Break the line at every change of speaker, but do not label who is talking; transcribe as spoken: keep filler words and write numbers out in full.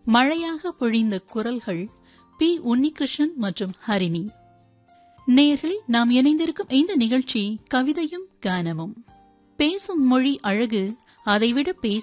மழையாக பொழிந்த குரல்கள் பி உன்னிகிருஷ்ணன் மற்றும் ஹரிணி. நேயர்களே, நாம் இணைந்திருக்கும் இந்த நிகழ்ச்சி கவிதையும் கானமும். பேசும் மொழி அழகு, அதைவிட பேச